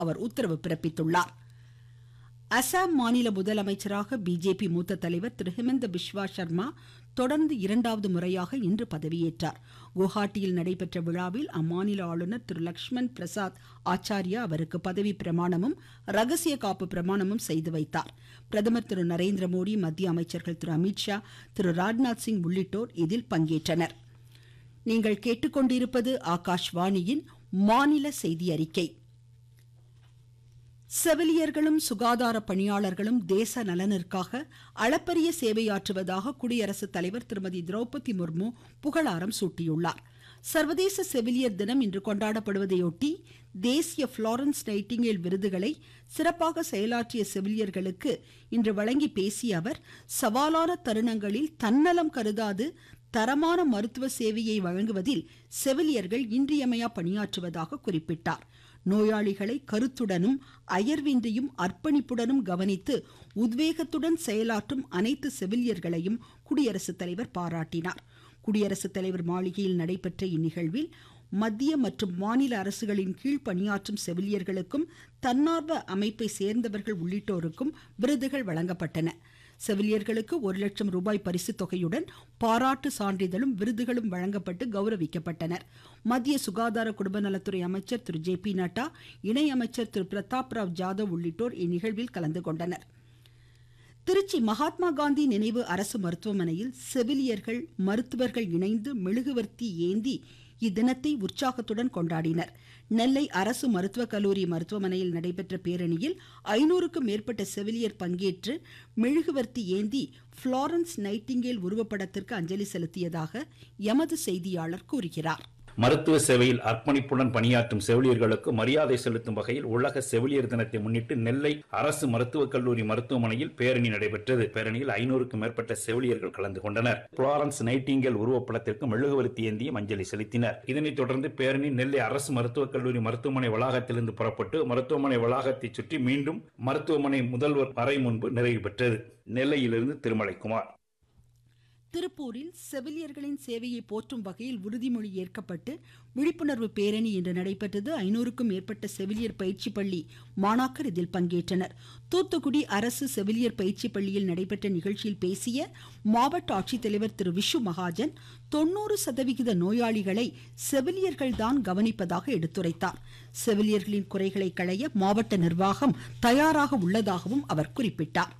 அவர் உத்தரவு பிறப்பித்துள்ளார். அசாம் மாநில முதலமைச்சராக பிஜேபி மூத்த தலைவர் திரு ஹிமந்த பிஸ்வா சர்மா தொடர்ந்து இரண்டாவது முறையாக இன்று பதவியேற்றார். குவஹாட்டியில் நடைபெற்ற விழாவில் அம்மாநில ஆளுநர் திரு லக்ஷ்மண் பிரசாத் ஆச்சாரியா அவருக்கு பதவி பிரமாணமும் ரகசிய காப்பு பிரமாணமும் செய்து வைத்தார். பிரதமர் திரு நரேந்திர மோடி, மத்திய அமைச்சர்கள் திரு அமித்ஷா, திரு ராஜ்நாத் சிங் உள்ளிட்டோர் இதில் பங்கேற்றனர். நீங்கள் கேட்டுக்கொண்டிருப்பது ஆகாஷ்வாணியின் மாநில செய்தி அறிக்கை. செவிலியர்களும் சுகாதார பணியாளர்களும் தேச நலனிற்காக அளப்பரிய சேவையாற்றுவதாக குடியரசுத் தலைவர் திருமதி திரௌபதி முர்மு புகழாரம் சூட்டியுள்ளார். சர்வதேச செவிலியர் தினம் இன்று கொண்டாடப்படுவதையொட்டி தேசிய புளோரன்ஸ் நைட்டிங்கேல் விருதுகளை சிறப்பாக செயலாற்றிய செவிலியர்களுக்கு இன்று வழங்கி பேசிய அவர், சவாலான தருணங்களில் தன்னலம் கருதாது தரமான மருத்துவ சேவையை வழங்குவதில் செவிலியர்கள் இன்றியமையா பணியாற்றுவதாக குறிப்பிட்டார். நோயாளிகளை கருத்துடனும் அயர்வின்றியும் அர்ப்பணிப்புடனும் கவனித்து உத்வேகத்துடன் செயலாற்றும் அனைத்து செவிலியர்களையும் குடியரசுத் தலைவர் பாராட்டினார். குடியரசுத் தலைவர் மாளிகையில் நடைபெற்ற இந்நிகழ்வில் மத்திய மற்றும் மாநில அரசுகளின் கீழ் பணியாற்றும் செவிலியர்களுக்கும் தன்னார்வ அமைப்பை சேர்ந்தவர்கள் உள்ளிட்டோருக்கும் விருதுகள் வழங்கப்பட்டன. செவிலியர்களுக்கு 1 லட்சம் ரூபாய் பரிசு தொகையுடன் பாராட்டு சான்றிதழும் விருதுகளும் வழங்கப்பட்டு கௌரவிக்கப்பட்டனர். மத்திய சுகாதார குடும்ப நலத்துறை அமைச்சர் திரு ஜே.பி. நட்டா, இணை அமைச்சர் திரு பிரதாப் ராவ் ஜாதவ் உள்ளிட்டோர் இந்நிகழ்வில் கலந்து கொண்டனர். திருச்சி மகாத்மா காந்தி நினைவு அரசு மருத்துவமனையில் செவிலியர்கள், மருத்துவர்கள் இணைந்து மெழுகுவர்த்தி ஏந்தி இத்தினத்தை உற்சாகத்துடன் கொண்டாடினர். நெல்லை அரசு மருத்துவக் கல்லூரி மருத்துவமனையில் நடைபெற்ற பேரணியில் 500க்கும் மேற்பட்ட செவிலியர் பங்கேற்று மெழுகுவர்த்தி ஏந்தி புளோரன்ஸ் நைட்டிங்கேல் உருவப்படத்திற்கு அஞ்சலி செலுத்தியதாக எமது செய்தியாளர் கூறுகிறார். மருத்துவ சேவையில் அர்ப்பணிப்புடன் பணியாற்றும் செவிலியர்களுக்கு மரியாதை செலுத்தும் வகையில் உலக செவிலியர் தினத்தை முன்னிட்டு நெல்லை அரசு மருத்துவக் கல்லூரி மருத்துவமனையில் பேரணி நடைபெற்றது. பேரணியில் 500க்கும் மேற்பட்ட செவிலியர்கள் கலந்து கொண்டனர். புளோரன்ஸ் நைட்டிங்கேல் உருவப்படத்திற்கு மெழுகுவர்த்தி ஏந்தியும் அஞ்சலி செலுத்தினர். இதனைத் தொடர்ந்து பேரணி நெல்லை அரசு மருத்துவக் கல்லூரி மருத்துவமனை வளாகத்திலிருந்து புறப்பட்டு மருத்துவமனை வளாகத்தை சுற்றி மீண்டும் மருத்துவமனை முதல்வர் அறை முன்பு நிறைவு பெற்றது. நெல்லையிலிருந்து திருமலைக்குமார். திருப்பூரில் செவிலியர்களின் சேவையை போற்றும் வகையில் உறுதிமொழி ஏற்கப்பட்டு விழிப்புணர்வு பேரணி இன்று நடைபெற்றது. 500க்கும் மேற்பட்ட செவிலியர் பயிற்சி பள்ளி மாணாக்கர் இதில் பங்கேற்றனர். தூத்துக்குடி அரசு செவிலியர் பயிற்சி பள்ளியில் நடைபெற்ற நிகழ்ச்சியில் பேசிய மாவட்ட ஆட்சித்தலைவர் திரு விஷு மகாஜன், 90% நோயாளிகளை செவிலியர்கள்தான் கவனிப்பதாக எடுத்துரைத்தார். செவிலியர்களின் குறைகளை களைய மாவட்ட நிர்வாகம் தயாராக உள்ளதாகவும் அவர் குறிப்பிட்டார்.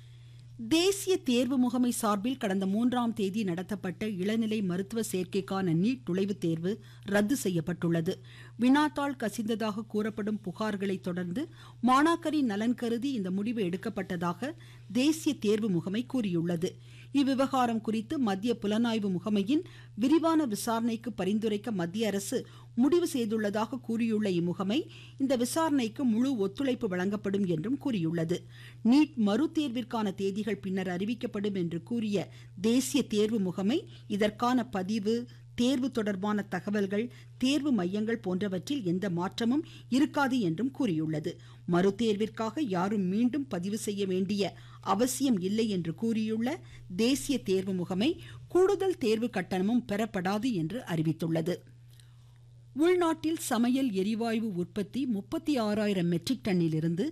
தேசிய தேர்வு முகமை சார்பில் கடந்த 3ஆம் தேதி நடத்தப்பட்ட இளநிலை மருத்துவ சேர்க்கைக்கான நீட் நுழைவுத் தேர்வு ரத்து செய்யப்பட்டுள்ளது. வினாத்தாள் கசிந்ததாக கூறப்படும் புகார்களை தொடர்ந்து மாணாக்கரின் நலன் கருதி இந்த முடிவு எடுக்கப்பட்டதாக தேசிய தேர்வு முகமை கூறியுள்ளது. இவ்விவகாரம் குறித்து மத்திய புலனாய்வு முகமையின் விரிவான விசாரணைக்கு பரிந்துரைக்க மத்திய அரசு முடிவு செய்துள்ளதாக கூறியுள்ள இம்முகமை இந்த விசாரணைக்கு முழு ஒத்துழைப்பு வழங்கப்படும் என்றும் கூறியுள்ளது. நீட் மறுதேர்விற்கான தேதிகள் பின்னர் அறிவிக்கப்படும் என்று கூறிய தேசிய தேர்வு முகமை இதற்கான பதிவு, தேர்வு தொடர்பான தகவல்கள், தேர்வு மையங்கள் போன்றவற்றில் எந்த மாற்றமும் இருக்காது என்றும் கூறியுள்ளது. மறுதேர்விற்காக யாரும் மீண்டும் பதிவு செய்ய வேண்டிய அவசியம் இல்லை என்று கூறியுள்ள தேசிய தேர்வு முகமை கூடுதல் தேர்வு கட்டணமும் பெறப்படாது என்று அறிவித்துள்ளது. உள்நாட்டில் சமையல் எரிவாயு உற்பத்தி 36,000 மெட்ரிக் டன்னிலிருந்து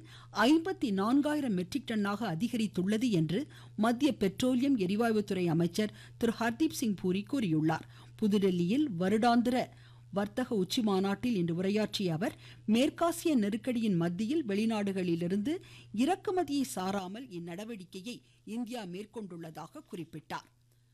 54,000 மெட்ரிக் டன்னாக அதிகரித்துள்ளது என்று மத்திய பெட்ரோலியம் எரிவாயுத்துறை அமைச்சர் திரு ஹர்தீப் சிங் பூரி கூறியுள்ளார். புதுடெல்லியில் வருடாந்திர வர்த்தக உச்சி மாநாட்டில் இன்று உரையாற்றிய அவர், மேற்காசிய நெருக்கடியின் மத்தியில் வெளிநாடுகளிலிருந்து இறக்குமதியை சாராமல் இந்நடவடிக்கையை இந்தியா மேற்கொண்டுள்ளதாக குறிப்பிட்டார்.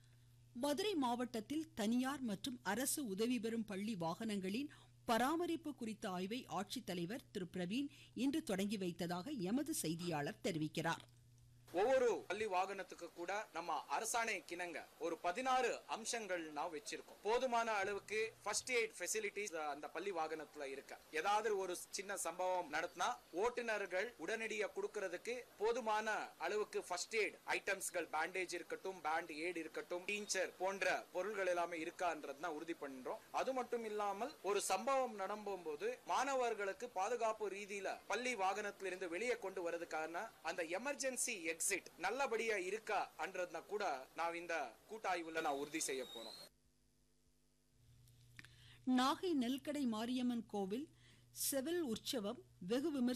மதுரை மாவட்டத்தில் தனியார் மற்றும் அரசு உதவி பெறும் பள்ளி வாகனங்களின் பராமரிப்பு குறித்த ஆய்வை ஆட்சித்தலைவர் திரு பிரவீன் இன்று தொடங்கி வைத்ததாக எமது செய்தியாளர் தெரிவிக்கிறார். ஒவ்வொரு பள்ளி வாகனத்துக்கு கூட நம்ம அரசாணை கிணங்க ஒரு 16 அம்சங்கள் நான் வச்சிருக்கோம். போதுமான அளவுக்கு ஃபர்ஸ்ட் எய்ட் ஃபெசிலிட்டிஸ் அந்த பள்ளி வாகனத்துல இருக்கு. ஏதாவது ஒரு சின்ன சம்பவம் நடத்தினா ஓட்டுநர்கள் உடனடியாக கொடுக்கறதுக்கு போதுமான அளவுக்கு ஃபர்ஸ்ட் எய்ட் ஐட்டம்ஸ்கள், பேண்டேஜ் இருக்கட்டும், பேண்ட் எய்ட் இருக்கட்டும், டீச்சர் போன்ற பொருள்கள் எல்லாமே இருக்கான்றதுதான் உறுதி பண்றோம். அது மட்டும் இல்லாமல் ஒரு சம்பவம் நடக்கும்போது மாணவர்களுக்கு பாதுகாப்பு ரீதியில பள்ளி வாகனத்திலிருந்து வெளியே கொண்டு வரதுக்கான அந்த எமர்ஜென்சி எக்ஸிட் நல்லபடியா இருக்கா என்றத கூட நான் இந்த கூட்டாய்வுல நான் உறுதி செய்ய போறோம். நாகை நெல்கடை மாரியம்மன் கோவில் செவில் உற்சவம் வெகு விமர்சையாக